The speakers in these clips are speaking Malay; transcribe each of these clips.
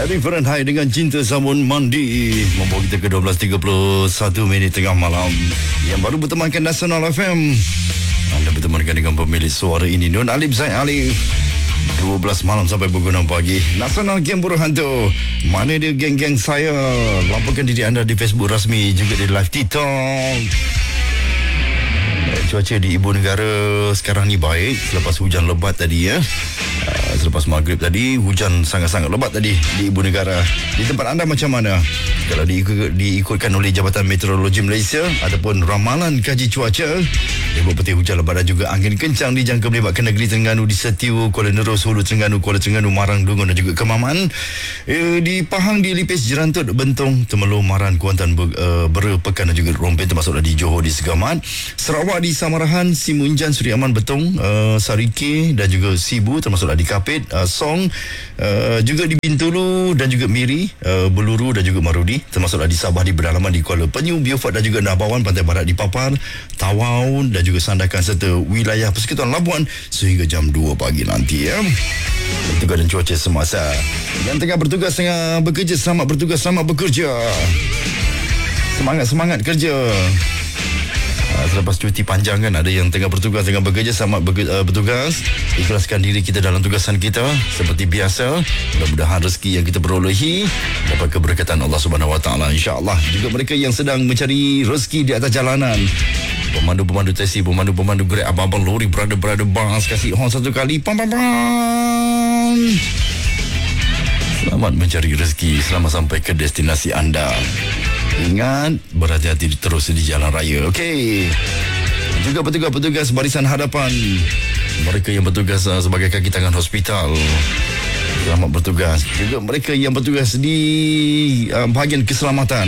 Referent High dengan Cinta Sabun Mandi membawa kita ke 12.31 tengah malam. Yang baru bertemankan Nasional FM, anda bertemankan dengan pemilik suara ini, Nun Alif Zaid Alif. 12 malam sampai pukul 6 pagi. Nasional Game Buruh Hantu. Mana dia geng-geng saya? Laporkan diri anda di Facebook rasmi, juga di live TikTok. Cuaca di ibu negara sekarang ni baik selepas hujan lebat tadi ya. Selepas maghrib tadi hujan sangat-sangat lebat tadi di ibu negara. Di tempat anda macam mana? Kalau diikutkan oleh Jabatan Meteorologi Malaysia ataupun ramalan kaji cuaca, ribut peti hujan lebat dan juga angin kencang dijangka melibatkan negeri Terengganu di Setiu, Kuala Nerus, Hulu Terengganu, Kuala Terengganu, Marang, Dungun dan juga Kemaman. Di Pahang, di Lipis, Jerantut, Bentong, Temelung, Maran, Kuantan, Bera, Pekan dan juga Rompin, termasuklah di Johor, di Segamat, Sarawak, di Samarahan, Simunjan, Seri Aman, Betong, Sarike dan juga Sibu, termasuklah di Kapit, Song, juga di Bintulu dan juga Miri, Beluru dan juga Marudi, termasuklah di Sabah, di Berdalaman, di Kuala Penyu, Beaufort dan juga Nabawan, Pantai Barat di Papar, Tawau dan juga Sandakan serta wilayah Persekutuan Labuan sehingga jam 2 pagi nanti ya. Itu keadaan cuaca semasa. Yang tengah bertugas, tengah bekerja, selamat bertugas, selamat bekerja. Semangat kerja. Selepas cuti panjang kan, ada yang tengah bertugas, tengah bekerja, selamat bertugas. Ikhlaskan diri kita dalam tugasan kita seperti biasa. Mudah-mudahan rezeki yang kita perolehi dapat keberkatan Allah Subhanahu Wa Taala, insya-Allah. Juga mereka yang sedang mencari rezeki di atas jalanan, pemandu-pemandu taksi, pemandu-pemandu Grab, abang-abang lori, berada-berada bas, kasih horn satu kali, pam pam pam. Selamat mencari rezeki, selamat sampai ke destinasi anda. Ingat, berhati-hati terus di jalan raya, okey. Juga petugas-petugas barisan hadapan, mereka yang bertugas sebagai kaki tangan hospital, selamat bertugas. Juga mereka yang bertugas di bahagian keselamatan,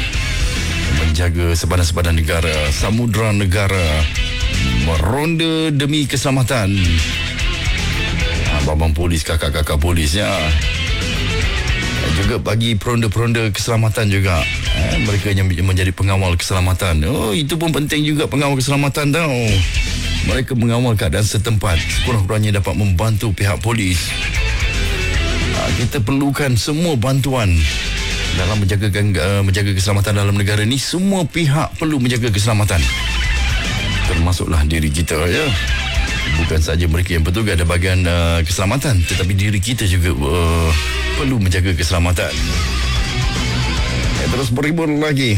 menjaga sepadan-sepadan negara, samudera negara, meronda demi keselamatan. Abang-abang polis, kakak-kakak polis ya. Juga bagi peronda-peronda keselamatan juga, mereka yang menjadi pengawal keselamatan. Oh, itu pun penting juga, pengawal keselamatan tau. Mereka mengawal keadaan setempat, sekurang-kurangnya dapat membantu pihak polis. Kita perlukan semua bantuan dalam menjaga keselamatan dalam negara ni. Semua pihak perlu menjaga keselamatan, termasuklah diri kita ya. Bukan saja mereka yang bertugas di bahagian keselamatan, tetapi diri kita juga perlu menjaga keselamatan. Terus berhibur lagi.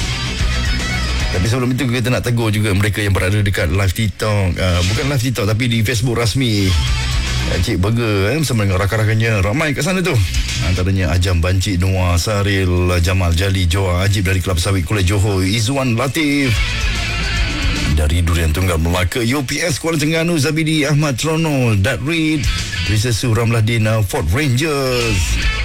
Tapi sebelum itu kita nak tegur juga mereka yang berada dekat live TikTok, bukan live TikTok tapi di Facebook rasmi Cik Burger bersama dengan rakan-rakannya. Ramai kat sana tu, antaranya Ajam Bancik, Noah Saril, Jamal Jali, Joa Ajib dari Kelab Sawit Kuala Johor, Izzuan Latif dari Durian Tunggal Melaka, UPS Kuala Terengganu, Zabidi Ahmad Trono, Datrid, Risesu Ramladin, Fort Rangers,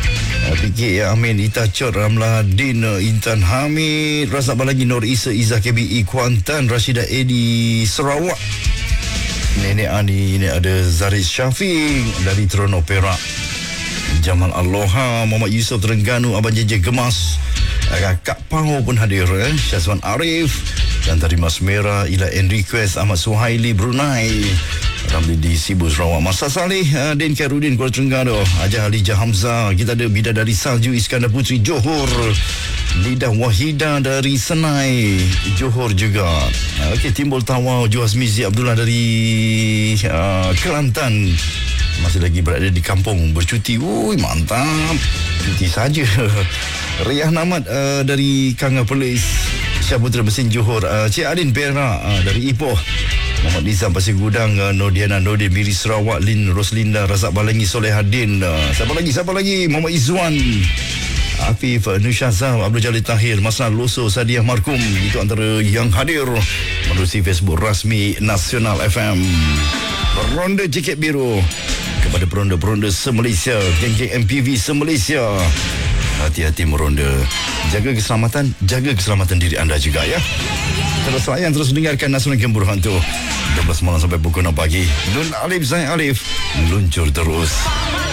PK Amin, Ita Chot, Ramladin, Intan Hamid, Razak Balagi, Nur Isa, Izzah KBI Kuantan, Rashida Edi Sarawak, Nenek Ani, ini ada Zaris Syafiq dari Trono Perak, Jamal Aloha, Muhammad Yusof Terengganu, Abang JJ Gemas, Kak Pau pun hadir, Syazwan Arif dan tadi Mas Merah, Ila Enriquez, Ahmad Suhaili Brunei, Ramli di Sibu Sarawak, Masa Saleh, Din Khairudin Kuala Terengganu, Haja Halijah Hamzah, kita ada Bidadari Salju Iskandar Putri Johor, Lidah Wahida dari Senai Johor juga. Okey, Timbul Tawau, Juhaz Mizi Abdullah dari Kelantan, masih lagi berada di kampung bercuti. Ui, mantap, cuti saja. Riyah Namat dari Kanga Perlis, Syaputra Mesin Johor, Cik Adin Perak dari Ipoh, Muhammad Nizam Pasir Gudang, Nordiana Nordin Miri Sarawak, Lin Roslinda, Razak Balangi, Solehadin, siapa lagi Muhammad Izzuan, Afif, Nusyazam, Abdul Jalil Tahir, Masnad Loso, Sadiah Markum. Itu antara yang hadir menerusi Facebook rasmi Nasional FM. Ronda Jaket Biru kepada peronda-peronda se-Malaysia, geng-geng MPV se-Malaysia, hati-hati meronda. Jaga keselamatan diri anda juga ya. Terus layan, terus dengarkan Nasional Game Buruh Hantu 12 malam sampai pukul 6 pagi. Nun Alif Zaid Alif meluncur terus.